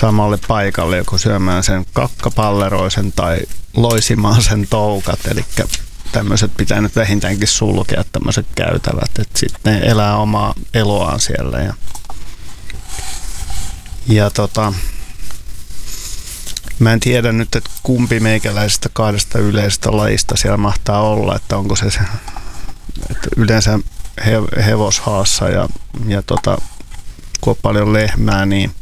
samalle paikalle joko syömään sen kakkapalleroisen tai loisimaan sen toukat. Eli tämmöiset pitää nyt vähintäänkin sulkea, tämmöiset käytävät, että sitten ne elää omaa eloaan siellä. Ja mä en tiedä nyt, että kumpi meikäläisistä kahdesta yleisestä lajista siellä mahtaa olla, että onko se että yleensä hevoshaassa ja kun on paljon lehmää, niin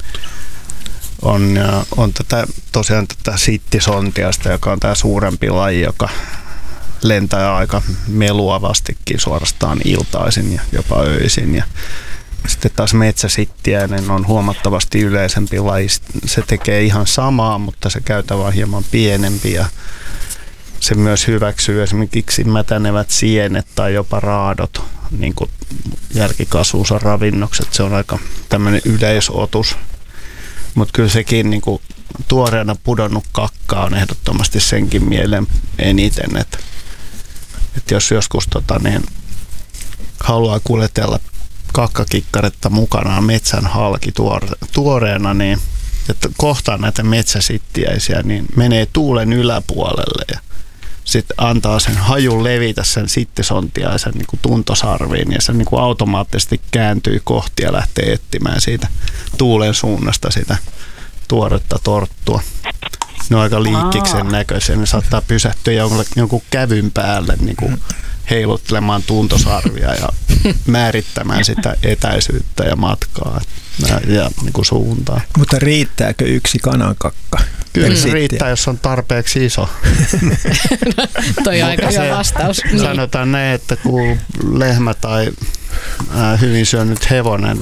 on tosiaan tätä sittisontiasta, joka on tämä suurempi laji, joka lentää aika meluavastikin suorastaan iltaisin ja jopa öisin. Ja sitten taas metsäsittiäinen on huomattavasti yleisempi laji. Se tekee ihan samaa, mutta se käytävä on hieman pienempi ja se myös hyväksyy esimerkiksi mätänevät sienet tai jopa raadot, niin kuin jälkikasvuunsa ravinnokset. Se on aika tämmöinen yleisotus. Mutta kyllä sekin niin kuin tuoreena pudonnut kakka on ehdottomasti senkin mieleen eniten, että jos joskus niin haluaa kuljetella kakkakikkaretta mukanaan metsän halki tuoreena, niin että kohtaa näitä metsäsittiäisiä, niin menee tuulen yläpuolelle ja sitten antaa sen hajun levitä sen sittisontiaisen niin kuin tuntosarviin ja se niin kuin automaattisesti kääntyy kohti ja lähtee etsimään siitä tuulen suunnasta sitä tuoretta torttua. Ne on aika liikkiksen näköisiä, ne saattaa pysähtyä jonkun kävyn päälle niin kuin heiluttelemaan tuntosarvia ja määrittämään sitä etäisyyttä ja matkaa ja niin kuin suuntaa. Mutta riittääkö yksi kanankakka? Kyllä riittää, jos on tarpeeksi iso. Toi on aika hyvä vastaus. Sanotaan näin, että kun lehmä tai hyvin syönyt hevonen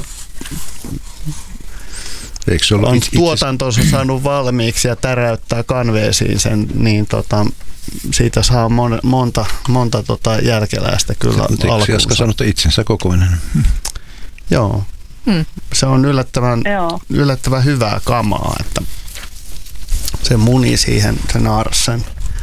on tuotantonsa saanut valmiiksi ja täräyttää kanveesiin sen, niin siitä saa monta jälkeläistä kyllä alkuunsa. Jaska sanottu itsensä kokoinen. Joo. Se on yllättävän hyvää kamaa, että se muni siihen, se naaras sen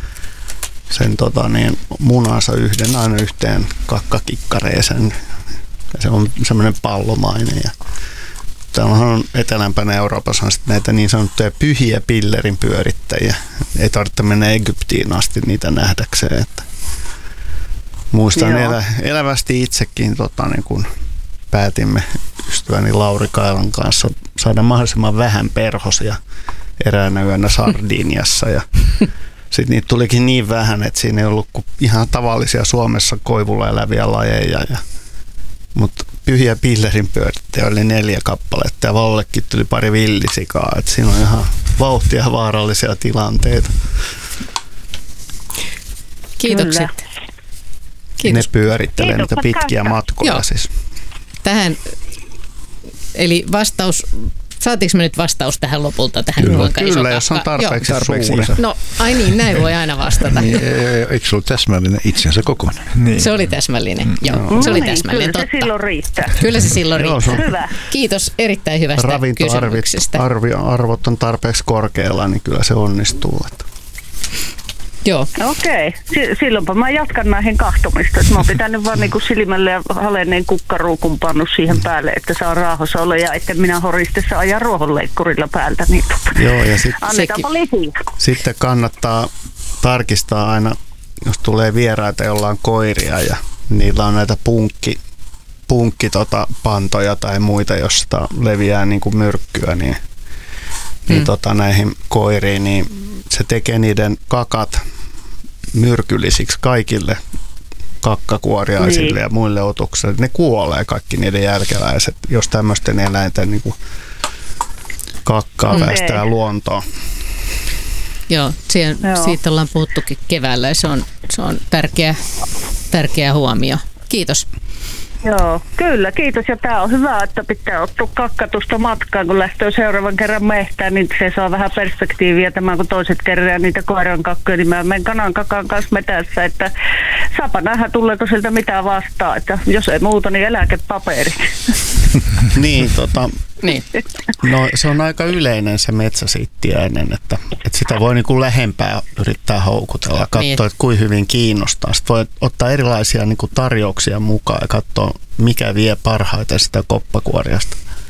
munansa aina yhteen kakkakikkareeseen. Se on semmoinen pallomainen. Ja täällä on etelämpänä Euroopassa on näitä niin sanottuja pyhiä pillerin pyörittäjiä. Ei tarvitse mennä Egyptiin asti niitä nähdäkseen. Että muistan elävästi itsekin, niin kun päätimme ystäväni Lauri Kailan kanssa saada mahdollisimman vähän perhosia eräänä yönä Sardiniassa. Ja sitten niitä tulikin niin vähän, että siinä ei ollut kuin ihan tavallisia Suomessa koivulla eläviä lajeja. Mutta pyhiä pillerin pyörittäjiä oli 4 kappaletta ja Vallekkin tuli pari villisikaa. Et siinä on ihan vauhtia ja vaarallisia tilanteita. Kiitokset. Kiitos. Ne pyörittelee niitä pitkiä matkoja. Joo. Siis. Tähän, eli vastaus, saatiinko me nyt vastaus tähän lopulta? Tähän Kyllä, jos on tarpeeksi suuri. No, ai niin, näin voi aina vastata. Eikö se ollut täsmällinen itsensä kokoinen? Niin. Se oli täsmällinen, joo. Se oli täsmällinen, kyllä se silloin riittää. Kyllä se silloin riittää. Hyvä. Kiitos erittäin hyvästä kysymyksestä. Arvot on tarpeeksi korkealla, niin kyllä se onnistuu. Joo. Okei. Silloinpa mä jatkan näihin kahtomista. Mä oon pitänyt vaan niinku silmälle ja halenneen kukkaruukun pannut siihen päälle, että saa raahossa olla ja että minä horistessa ajan ruohonleikkurilla päältä. Niin joo, ja annetaanpa lisiä. Sitten kannattaa tarkistaa aina, jos tulee vieraita, joilla on koiria ja niillä on näitä punkkipantoja tai muita, josta leviää niin kuin myrkkyä, niin näihin koiriin, niin se tekee niiden kakat myrkyllisiksi kaikille kakkakuoriaisille ja muille otuksille. Ne kuolee kaikki niiden jälkeläiset, jos tämmöisten eläinten niin kuin kakkaa väestää luontoon. Joo, siitä ollaan puhuttukin keväällä ja se on tärkeä huomio. Kiitos. Joo, kyllä, kiitos. Ja tämä on hyvä, että pitää ottaa kakkatusta matkaan, kun lähtee seuraavan kerran mehtään, niin se saa vähän perspektiiviä tämän, kun toiset kerran niitä koiran kakkoja, niin mä menen kanan kakan kanssa metässä, että saapa nähdä, tuleeko sieltä mitään vastaan, että jos ei muuta, niin eläkepaperit. Niin, no se on aika yleinen se metsäsittiäinen, että sitä voi niin kuin lähempää yrittää houkutella ja katsoa, että kuinka hyvin kiinnostaa. Sitten voi ottaa erilaisia niin kuin tarjouksia mukaan ja katsoa, mikä vie parhaiten sitä koppakuoriasta.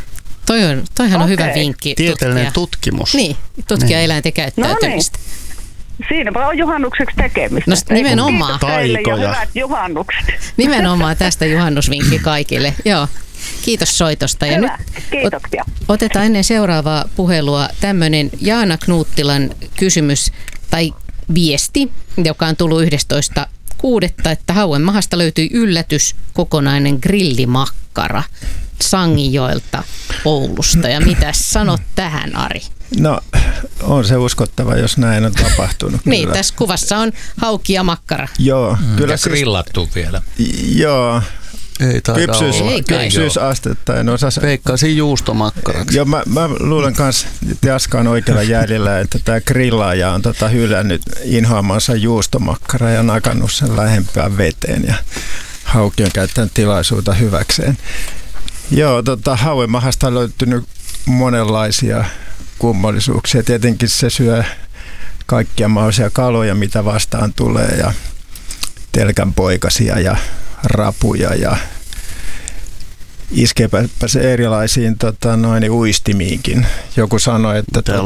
Toihan on hyvä Okei. vinkki. Tieteellinen tutkimus. Niin, tutkia eläinten käyttäytymistä. Siinäpä on juhannukseksi tekemistä. No nimenomaan. Kiitos teille ja Taikoja. hyvät juhannukset. Nimenomaan tästä juhannusvinkki kaikille. Joo. Kiitos soitosta. Ja Hyvä, nyt kiitoksia. otetaan ennen seuraavaa puhelua tämmöinen Jaana Knuuttilan kysymys tai viesti, joka on tullut 11.6., että Hauenmahasta löytyi yllätys, kokonainen grillimakkara Sanginjoelta Oulusta. Ja mitä sanot tähän, Ari? No, on se uskottava, jos näin on tapahtunut. Niin, kyllä. tässä kuvassa on hauki ja makkara. Joo, kyllä Ja grillattu vielä. Joo, Ei taida olla. Ei kai. kypsyysastetta en osaa. Veikkaisin juustomakkaraksi. Joo, mä luulen kanssa, että Jaska on oikealla jäljellä, että tämä grillaaja on hylännyt inhoamansa juustomakkara ja nakannut sen lähempään veteen ja hauki on käyttänyt tilaisuutta hyväkseen. Joo, Hauenmahasta on löytynyt monenlaisia kummallisuuksia. Tietenkin se syö kaikkia mahdollisia kaloja, mitä vastaan tulee, ja telkänpoikasia ja rapuja, ja iskeepä se erilaisiin uistimiinkin. Joku sanoi,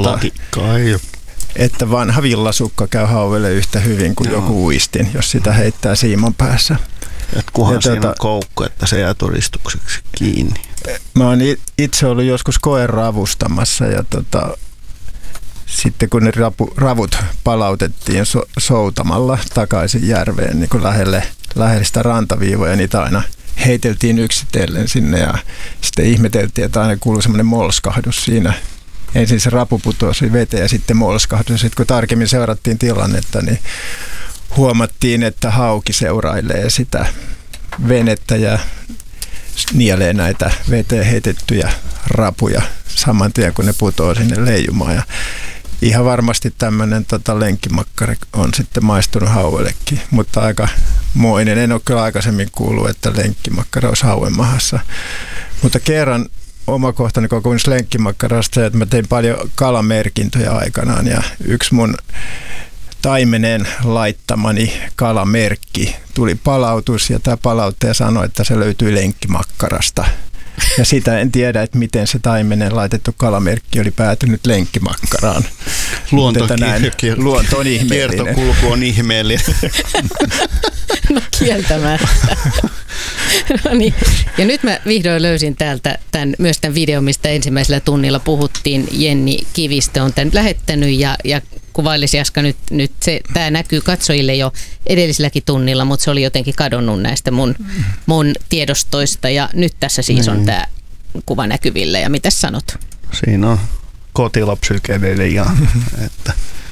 että vanha villasukka käy hauelle yhtä hyvin kuin joku uistin, jos sitä heittää siiman päässä. Et kunhan siinä on koukku, että se jää todistukseksi kiinni. Mä oon itse ollut joskus koeravustamassa ja sitten kun ne ravut palautettiin soutamalla takaisin järveen niin kuin lähelle sitä rantaviivoja, niitä aina heiteltiin yksitellen sinne ja sitten ihmeteltiin, että aina kuului semmoinen molskahdus siinä. Ensin se rapu putosi veteen ja sitten molskahdus. Sitten kun tarkemmin seurattiin tilannetta, niin huomattiin, että hauki seurailee sitä venettä ja nielee näitä veteen heitettyjä rapuja saman tien, kun ne putoo sinne leijumaan. Ja ihan varmasti tämmöinen lenkkimakkari on sitten maistunut hauellekin, mutta aika moinen. En ole kyllä aikaisemmin kuullut, että lenkkimakkara olisi Hauenmahassa. Mutta kerran omakohtainen kokemus lenkkimakkarasta, että mä tein paljon kalamerkintöjä aikanaan ja yksi mun taimenen laittamani kalamerkki tuli palautus ja tämä palauttaja sanoi, että se löytyy lenkkimakkarasta. Ja sitä en tiedä, että miten se taimenen laitettu kalamerkki oli päätynyt lenkkimakkaraan. Luonto on ihmeellinen. Kiertokulku on ihmeellinen. No kieltämättä. No niin. Ja nyt mä vihdoin löysin täältä myös tämän videon, mistä ensimmäisellä tunnilla puhuttiin. Jenni Kivistö on tämän lähettänyt ja kuvailisi Jaska nyt tämä näkyy katsojille jo edelliselläkin tunnilla, mutta se oli jotenkin kadonnut näistä mun tiedostoista ja nyt tässä siis on tämä kuva näkyville ja mitäs sanot? Siinä on kotilapsykedelia, että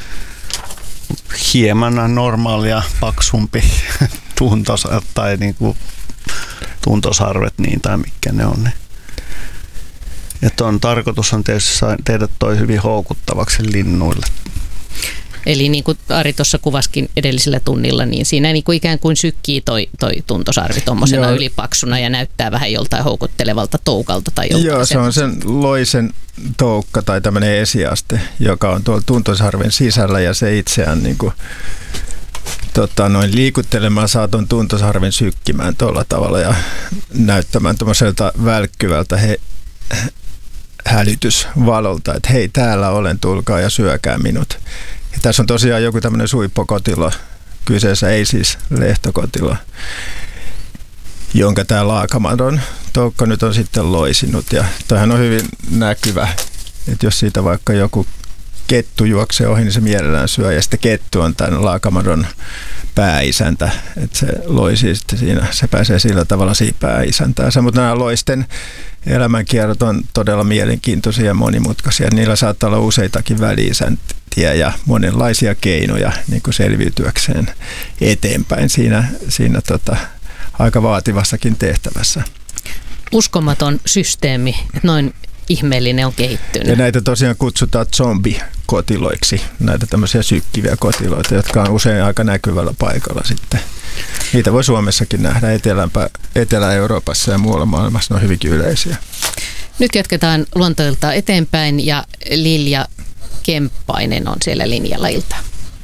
hieman normaalia paksumpi tai niinku tuntosarvet niin tai mitkä ne on. Ja tuon tarkoitus on tietysti tehdä toi hyvin houkuttavaksi linnuille. Eli niin kuin Ari tuossa kuvaskin edellisellä tunnilla, niin siinä niin kuin ikään kuin sykkii toi tuntosarvi tuommoisena ylipaksuna ja näyttää vähän joltain houkuttelevalta toukalta tai joltain. Joo, se on sen loisen toukka tai tämmöinen esiaste, joka on tuolla tuntosarven sisällä ja se itseään niin kuin, liikuttelemaan saa tuon tuntosarven sykkimään tuolla tavalla ja näyttämään tuommoiselta välkkyvältä hälytysvalolta, että hei, täällä olen, tulkaa ja syökää minut. Ja tässä on tosiaan joku tämmöinen suippokotilo kyseessä, ei siis lehtokotilo, jonka tämä laakamadon toukka nyt on sitten loisinut. Ja toihan on hyvin näkyvä, että jos siitä vaikka joku kettu juoksee ohi, niin se mielellään syö. Ja sitten kettu on tämän laakamadon pääisäntä, että se loisii sitten siinä, se pääsee sillä tavalla siihen pääisäntäänsä. Mutta nämä loisten elämänkierrot on todella mielenkiintoisia ja monimutkaisia. Niillä saattaa olla useitakin väli-isäntiä ja monenlaisia keinoja niin kuin selviytyäkseen eteenpäin siinä aika vaativassakin tehtävässä. Uskomaton systeemi, että noin ihmeellinen on kehittynyt. Ja näitä tosiaan kutsutaan zombikotiloiksi, näitä tämmöisiä sykkiviä kotiloita, jotka on usein aika näkyvällä paikalla sitten. Niitä voi Suomessakin nähdä Etelä-Euroopassa ja muualla maailmassa, ne on hyvinkin yleisiä. Nyt jatketaan luontoiltaa eteenpäin ja Lilja Kemppainen on siellä linjalla iltaa.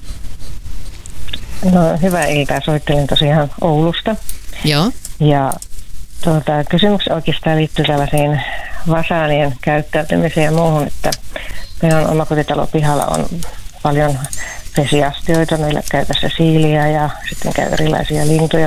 No, hyvää iltaa. Soittelin tosiaan Oulusta. Joo. Ja kysymys oikeastaan liittyy tällaisiin fasaanien käyttäytymiseen ja muuhun, että meidän omakotitalon pihalla on paljon vesiastioita, meillä käy tässä siiliä ja sitten käy erilaisia lintuja